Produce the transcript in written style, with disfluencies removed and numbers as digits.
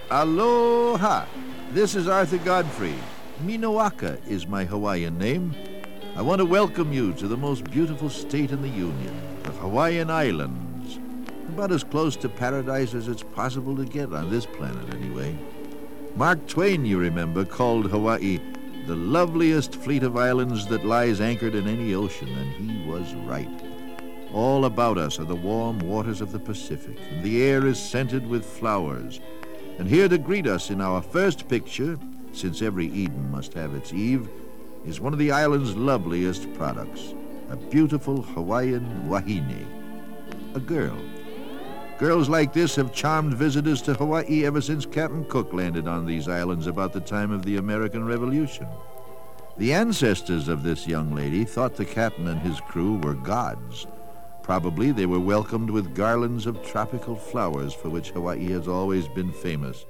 Aloha! This is Arthur Godfrey. Minoaka is my Hawaiian name. I want to welcome you to the most beautiful state in the Union, the Hawaiian Islands. About as close to paradise as it's possible to get on this planet, anyway. Mark Twain, you remember, called Hawaii the loveliest fleet of islands that lies anchored in any ocean, and he was right. All about us are the warm waters of the Pacific, and the air is scented with flowers. And here to greet us in our first picture, since every Eden must have its Eve, is one of the island's loveliest products, a beautiful Hawaiian wahine, a girl. Girls like this have charmed visitors to Hawaii ever since Captain Cook landed on these islands about the time of the American Revolution. The ancestors of this young lady thought the captain and his crew were gods. Probably they were welcomed with garlands of tropical flowers for which Hawaii has always been famous.